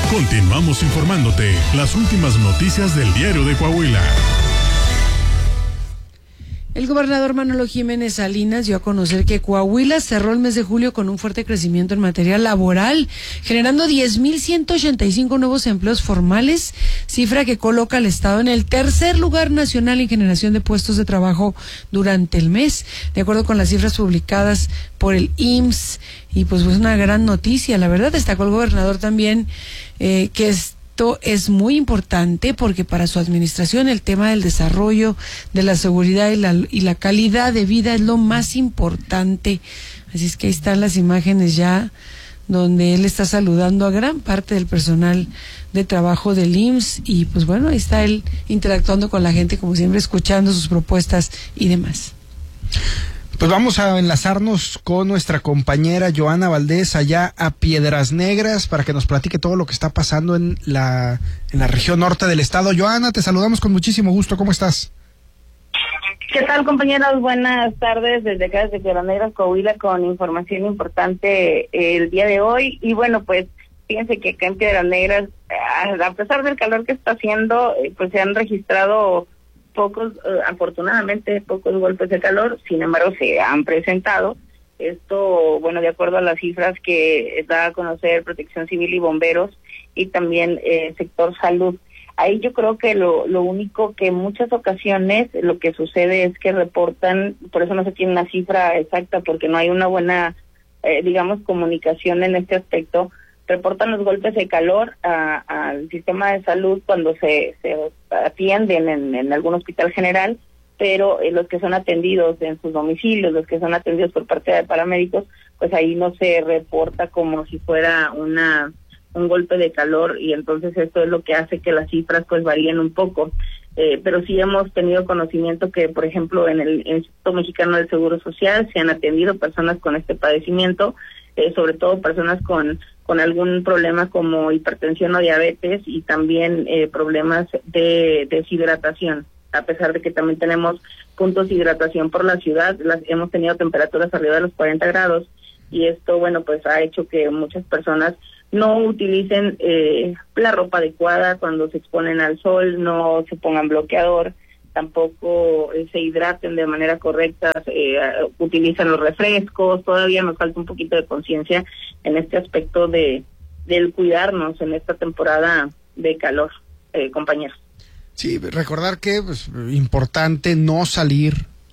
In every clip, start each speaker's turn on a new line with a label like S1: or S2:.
S1: Continuamos informándote las últimas noticias del Diario de Coahuila.
S2: El gobernador Manolo Jiménez Salinas dio a conocer que Coahuila cerró el mes de julio con un fuerte crecimiento en materia laboral, generando 10,185 nuevos empleos formales, cifra que coloca al estado en el tercer lugar nacional en generación de puestos de trabajo durante el mes, de acuerdo con las cifras publicadas por el IMSS. Y pues una gran noticia, la verdad. Destacó el gobernador también que esto es muy importante porque para su administración el tema del desarrollo, de la seguridad y la calidad de vida es lo más importante. Así es que ahí están las imágenes ya donde él está saludando a gran parte del personal de trabajo del IMSS y pues bueno, ahí está él interactuando con la gente como siempre, escuchando sus propuestas y demás.
S3: Pues vamos a enlazarnos con nuestra compañera Joana Valdés allá a Piedras Negras para que nos platique todo lo que está pasando en la región norte del estado. Joana, te saludamos con muchísimo gusto. ¿Cómo estás?
S4: ¿Qué tal, compañeros? Buenas tardes desde acá, desde Piedras Negras, Coahuila, con información importante el día de hoy. Y bueno, pues fíjense que acá en Piedras Negras, a pesar del calor que está haciendo, pues se han registrado afortunadamente pocos golpes de calor, sin embargo se han presentado. Esto, bueno, de acuerdo a las cifras que da a conocer Protección Civil y Bomberos y también sector salud. Ahí yo creo que lo único que en muchas ocasiones lo que sucede es que reportan, por eso no se tiene una cifra exacta, porque no hay una buena, comunicación en este aspecto. Reportan los golpes de calor al sistema de salud cuando se atienden en algún hospital general, pero los que son atendidos en sus domicilios, los que son atendidos por parte de paramédicos, pues ahí no se reporta como si fuera un golpe de calor, y entonces esto es lo que hace que las cifras pues varíen un poco. Pero sí hemos tenido conocimiento que, por ejemplo, en el Instituto Mexicano del Seguro Social se han atendido personas con este padecimiento, sobre todo personas con algún problema como hipertensión o diabetes y también problemas de deshidratación. A pesar de que también tenemos puntos de hidratación por la ciudad, hemos tenido temperaturas arriba de los 40 grados y esto, bueno, pues ha hecho que muchas personas no utilicen la ropa adecuada cuando se exponen al sol, no se pongan bloqueador, tampoco se hidraten de manera correcta, utilizan los refrescos. Todavía nos falta un poquito de conciencia en este aspecto del cuidarnos en esta temporada de calor, compañeros.
S3: Sí, recordar que pues importante no salir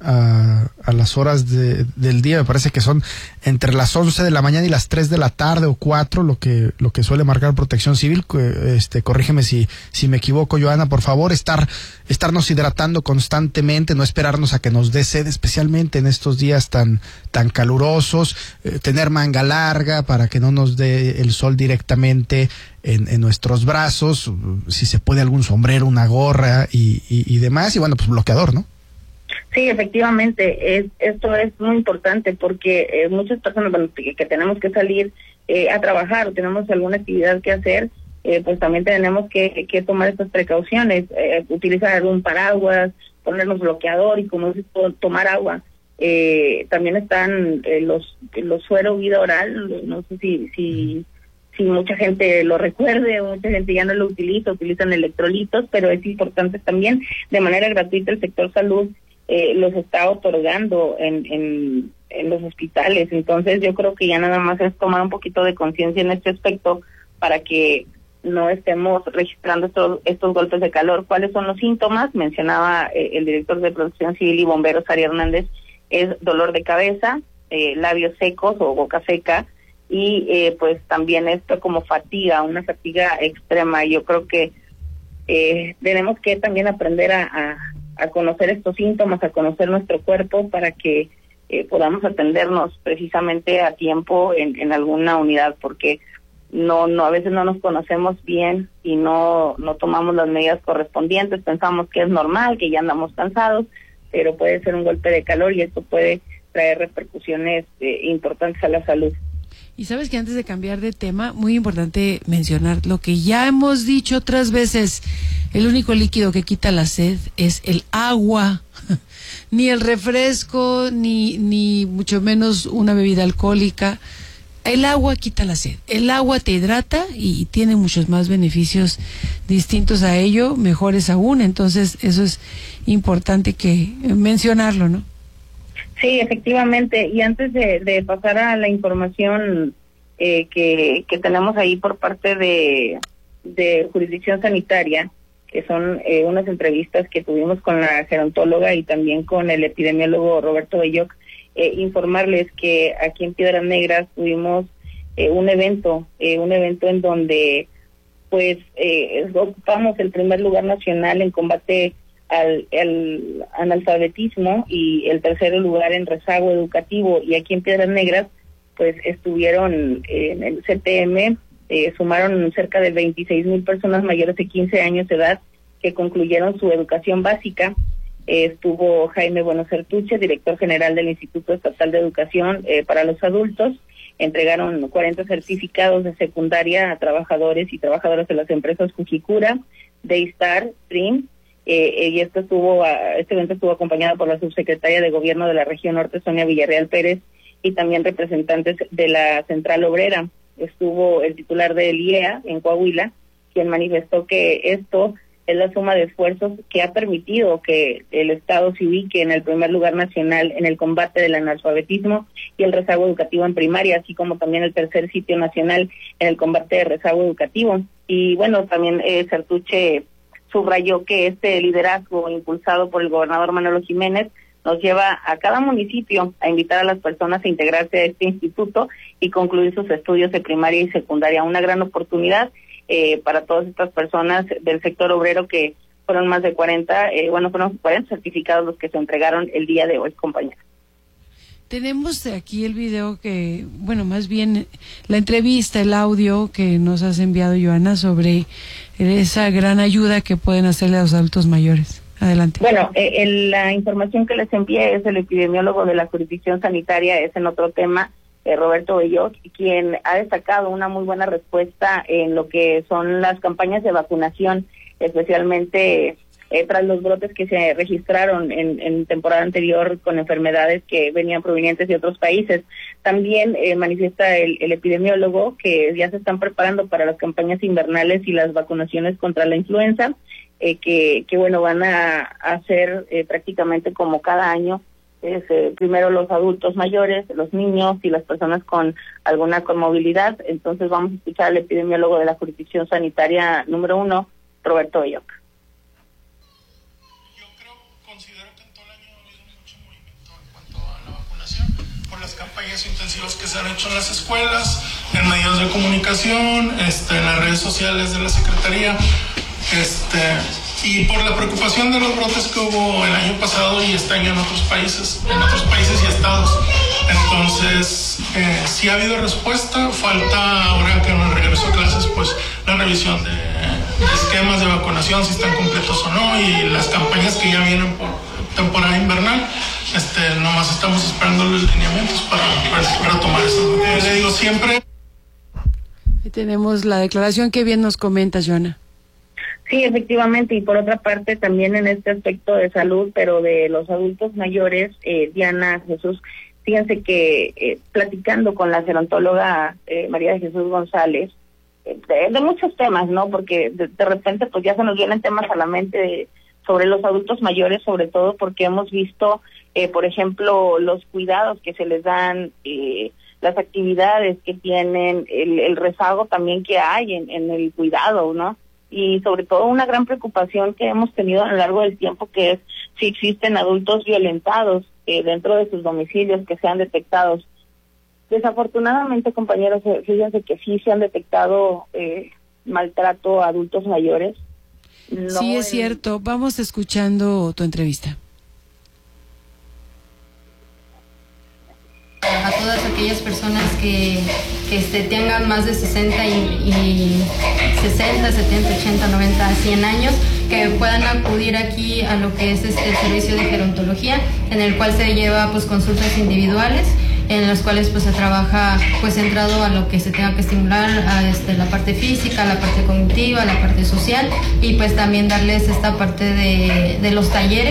S3: a las horas del día. Me parece que son entre las 11 de la mañana y las 3 de la tarde o 4 lo que suele marcar Protección Civil. Corrígeme si me equivoco, Joana, por favor. Estarnos hidratando constantemente, no esperarnos a que nos dé sed, especialmente en estos días tan calurosos, tener manga larga para que no nos dé el sol directamente en nuestros brazos, si se puede algún sombrero, una gorra y demás, y bueno, pues bloqueador, ¿no?
S4: Sí, efectivamente, esto es muy importante porque muchas personas que tenemos que salir a trabajar o tenemos alguna actividad que hacer, pues también tenemos que tomar estas precauciones, utilizar algún paraguas, ponernos bloqueador y como dices, tomar agua. También están los suero vida oral, no sé si mucha gente lo recuerde, mucha gente ya no lo utilizan electrolitos, pero es importante también, de manera gratuita el sector salud los está otorgando en los hospitales. Entonces yo creo que ya nada más es tomar un poquito de conciencia en este aspecto para que no estemos registrando estos golpes de calor. ¿Cuáles son los síntomas? Mencionaba el director de Protección Civil y Bomberos, Ari Hernández, es dolor de cabeza, labios secos o boca seca, y pues también esto como fatiga, una fatiga extrema. Yo creo que tenemos que también aprender a conocer estos síntomas, a conocer nuestro cuerpo para que podamos atendernos precisamente a tiempo en alguna unidad, porque no a veces no nos conocemos bien y no tomamos las medidas correspondientes, pensamos que es normal, que ya andamos cansados, pero puede ser un golpe de calor y esto puede traer repercusiones importantes a la salud.
S2: Y sabes que antes de cambiar de tema, muy importante mencionar lo que ya hemos dicho otras veces, el único líquido que quita la sed es el agua, ni el refresco, ni mucho menos una bebida alcohólica. el agua quita la sed, el agua te hidrata y tiene muchos más beneficios distintos a ello, mejores aún, entonces eso es importante que mencionarlo, ¿no?
S4: Sí, efectivamente, y antes de pasar a la información que tenemos ahí por parte de jurisdicción sanitaria, que son unas entrevistas que tuvimos con la gerontóloga y también con el epidemiólogo Roberto Belloc, informarles que aquí en Piedras Negras tuvimos un evento en donde pues ocupamos el primer lugar nacional en combate al analfabetismo y el tercer lugar en rezago educativo, y aquí en Piedras Negras pues estuvieron en el CTM, sumaron cerca de 26,000 personas mayores de 15 años de edad que concluyeron su educación básica. Estuvo Jaime Bueno Certuche, director general del Instituto Estatal de Educación para los Adultos. Entregaron 40 certificados de secundaria a trabajadores y trabajadoras de las empresas Fujikura, Daystar, Trim, y este evento estuvo acompañado por la subsecretaria de Gobierno de la Región Norte, Sonia Villarreal Pérez, y también representantes de la Central Obrera. Estuvo el titular del IEA en Coahuila, quien manifestó que esto es la suma de esfuerzos que ha permitido que el Estado se ubique en el primer lugar nacional en el combate del analfabetismo y el rezago educativo en primaria, así como también el tercer sitio nacional en el combate de rezago educativo. Y bueno, también Certuche subrayó que este liderazgo impulsado por el gobernador Manolo Jiménez nos lleva a cada municipio a invitar a las personas a integrarse a este instituto y concluir sus estudios de primaria y secundaria. Una gran oportunidad para todas estas personas del sector obrero, que fueron más de 40, fueron 40 certificados los que se entregaron el día de hoy, compañeros.
S2: Tenemos aquí el video más bien la entrevista, el audio que nos has enviado, Joana, sobre esa gran ayuda que pueden hacerle a los adultos mayores. Adelante.
S4: Bueno, la información que les envié es el epidemiólogo de la jurisdicción sanitaria, es en otro tema, Roberto Belloc, quien ha destacado una muy buena respuesta en lo que son las campañas de vacunación, especialmente tras los brotes que se registraron en temporada anterior con enfermedades que venían provenientes de otros países. También manifiesta el epidemiólogo que ya se están preparando para las campañas invernales y las vacunaciones contra la influenza, que van a hacer prácticamente como cada año. Primero los adultos mayores, los niños y las personas con alguna conmovilidad. Entonces vamos a escuchar al epidemiólogo de la jurisdicción sanitaria número 1, Roberto Belloc.
S5: Considero que en todo el año ha habido mucho movimiento en cuanto a la vacunación, por las campañas intensivas que se han hecho en las escuelas, en medios de comunicación, en las redes sociales de la Secretaría, y por la preocupación de los brotes que hubo el año pasado y este año en otros países y estados. Entonces, sí ha habido respuesta, falta ahora que nos regreso a clases, pues la revisión de esquemas de vacunación, si están completos o no, y las campañas que ya vienen por temporada invernal. Nomás estamos esperando los lineamientos para tomar eso. Le digo siempre.
S2: Ahí tenemos la declaración que bien nos comentas, Joana.
S4: Sí, efectivamente, y por otra parte también en este aspecto de salud, pero de los adultos mayores, Diana, Jesús, fíjense que platicando con la gerontóloga María de Jesús González, de muchos temas, ¿no? Porque de repente pues ya se nos vienen temas a la mente sobre los adultos mayores, sobre todo porque hemos visto, por ejemplo, los cuidados que se les dan, las actividades que tienen, el rezago también que hay en el cuidado, ¿no? Y sobre todo una gran preocupación que hemos tenido a lo largo del tiempo, que es si existen adultos violentados dentro de sus domicilios que sean detectados. Desafortunadamente, compañeros, fíjense que sí se han detectado maltrato a adultos mayores. No
S2: sí, es cierto. Vamos escuchando tu entrevista.
S6: A todas aquellas personas que tengan más de 60 y 60, 70, 80, 90, 100 años, que puedan acudir aquí a lo que es el servicio de gerontología, en el cual se lleva pues consultas individuales, en las cuales pues se trabaja pues centrado a lo que se tenga que estimular, a la parte física, la parte cognitiva, la parte social, y pues también darles esta parte de los talleres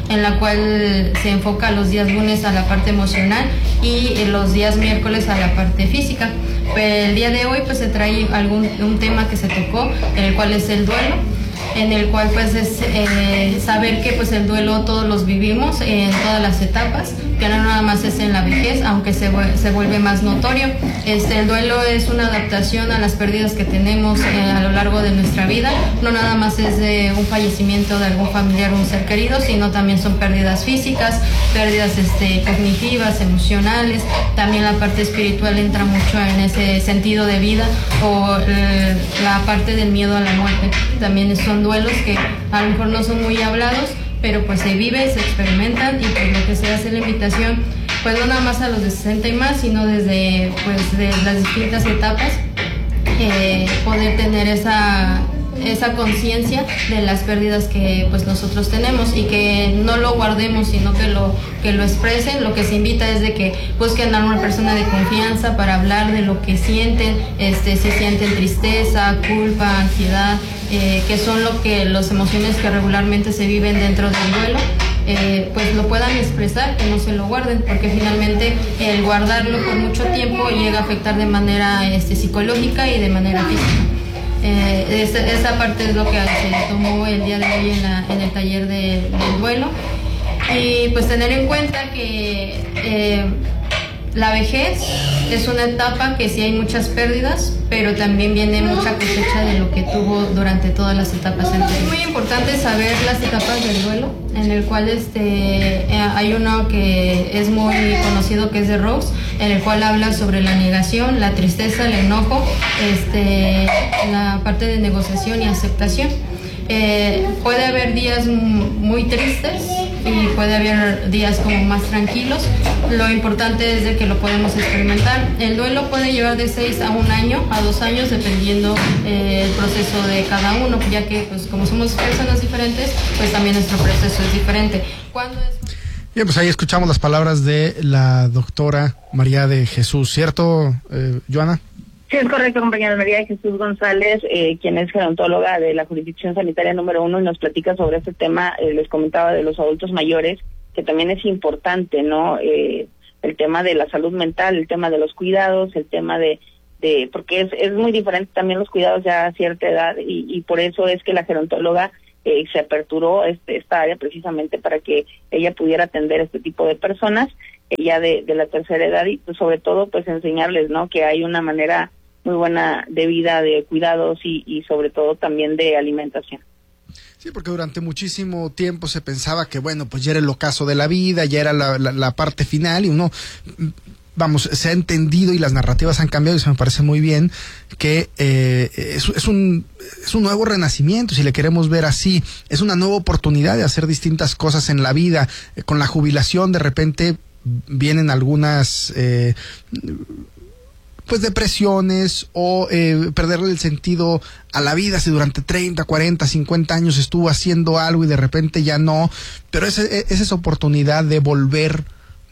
S6: en la cual se enfoca los días lunes a la parte emocional y los días miércoles a la parte física. El día de hoy pues se trae un tema que se tocó, el cual es el duelo, en el cual pues es saber que pues el duelo todos los vivimos en todas las etapas, que no nada más es en la vejez, aunque se vuelve más notorio. El duelo es una adaptación a las pérdidas que tenemos a lo largo de nuestra vida. No nada más es de un fallecimiento de algún familiar o un ser querido, sino también son pérdidas físicas, pérdidas cognitivas, emocionales. También la parte espiritual entra mucho en ese sentido de vida, o la parte del miedo a la muerte. También son duelos que a lo mejor no son muy hablados, pero pues se vive, se experimentan, y pues lo que se hace la invitación, pues no nada más a los de 60 y más, sino desde pues de las distintas etapas, poder tener esa conciencia de las pérdidas que pues nosotros tenemos, y que no lo guardemos, sino que lo expresen. Lo que se invita es de que busquen a una persona de confianza para hablar de lo que sienten, si sienten tristeza, culpa, ansiedad, que son las emociones que regularmente se viven dentro del duelo. Pues lo puedan expresar, que no se lo guarden, porque finalmente el guardarlo por mucho tiempo llega a afectar de manera psicológica y de manera física. Esa parte es lo que se tomó el día de hoy en el taller del duelo, y pues tener en cuenta que la vejez es una etapa que sí hay muchas pérdidas, pero también viene mucha cosecha de lo que tuvo durante todas las etapas anteriores. Es muy importante saber las etapas del duelo, en el cual hay uno que es muy conocido, que es de Rose, en el cual habla sobre la negación, la tristeza, el enojo, la parte de negociación y aceptación. Puede haber días muy tristes y puede haber días como más tranquilos. Lo importante es de que lo podemos experimentar. El duelo puede llevar de 6 a 1 año, a 2 años, dependiendo el proceso de cada uno, ya que pues como somos personas diferentes, pues también nuestro proceso es diferente.
S3: Bien, pues ahí escuchamos las palabras de la doctora María de Jesús, ¿cierto, Joana?
S4: Sí, es correcto, compañera. María de Jesús González, quien es gerontóloga de la jurisdicción sanitaria número 1, y nos platica sobre este tema. Les comentaba de los adultos mayores, que también es importante, ¿no? El tema de la salud mental, el tema de los cuidados, el tema de porque es muy diferente también los cuidados ya a cierta edad, y por eso es que la gerontóloga se aperturó esta área precisamente para que ella pudiera atender este tipo de personas ya de la tercera edad, y pues sobre todo pues enseñarles, ¿no?, que hay una manera muy buena de vida, de cuidados y sobre todo también de alimentación.
S3: Sí, porque durante muchísimo tiempo se pensaba que, bueno, pues ya era el ocaso de la vida, ya era la parte final, y uno, se ha entendido y las narrativas han cambiado, y se me parece muy bien que es un nuevo renacimiento, si le queremos ver así. Es una nueva oportunidad de hacer distintas cosas en la vida. Con la jubilación de repente vienen algunas pues depresiones o perderle el sentido a la vida. Si durante 30, 40, 50 años estuvo haciendo algo y de repente ya no, pero es esa oportunidad de volver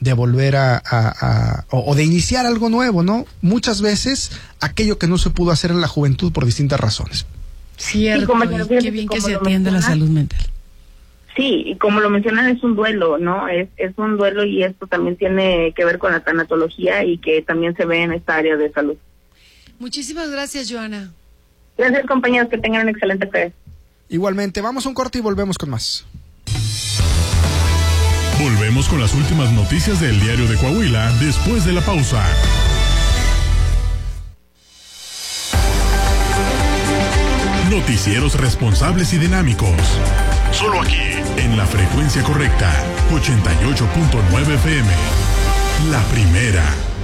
S3: o de iniciar algo nuevo, ¿no? Muchas veces aquello que no se pudo hacer en la juventud por distintas razones.
S2: Cierto, y qué bien que se atiende la salud mental.
S4: Sí, y como lo mencionan, es un duelo, ¿no? Es un duelo, y esto también tiene que ver con la tanatología, y que también se ve en esta área de salud.
S2: Muchísimas gracias, Joana.
S4: Gracias, compañeros, que tengan un excelente tarde.
S3: Igualmente, vamos a un corte y volvemos con más.
S1: Volvemos con las últimas noticias del Diario de Coahuila después de la pausa. Noticieros responsables y dinámicos. Solo aquí, en la frecuencia correcta, 88.9 FM. La primera.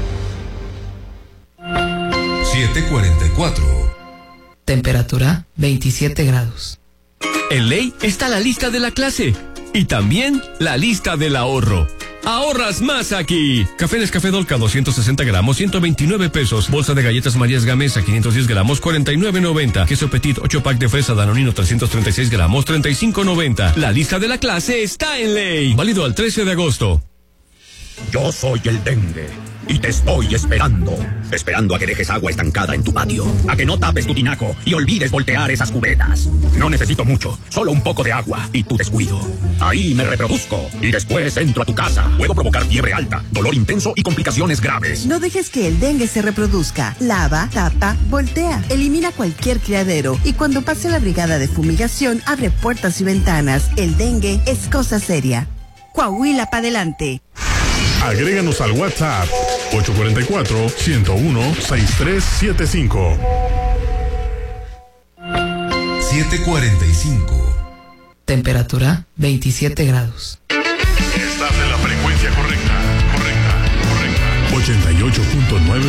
S7: 7:44.
S8: Temperatura 27 grados.
S9: En Ley está la lista de la clase y también la lista del ahorro. ¡Ahorras más aquí! Café Nescafé Dolca 260 gramos, 129 pesos. Bolsa de galletas Marías Gamesa 510 gramos, 49.90. Queso Petit 8 pack de fresa Danonino 336 gramos, 35.90. La lista de la clase está en Ley. Válido al 13 de agosto.
S10: Yo soy el dengue. y te estoy esperando. Esperando a que dejes agua estancada en tu patio, a que no tapes tu tinaco y olvides voltear esas cubetas. No necesito mucho, solo un poco de agua y tu descuido. Ahí me reproduzco y después entro a tu casa. Puedo provocar fiebre alta, dolor intenso y complicaciones graves.
S11: No dejes que el dengue se reproduzca. Lava, tapa, voltea. Elimina cualquier criadero y cuando pase la brigada de fumigación, abre puertas y ventanas. El dengue es cosa seria. Coahuila para adelante.
S1: Agréganos al WhatsApp 844-101-6375.
S7: 7:45.
S8: Temperatura 27 grados.
S1: Estás en la frecuencia correcta. 88.9.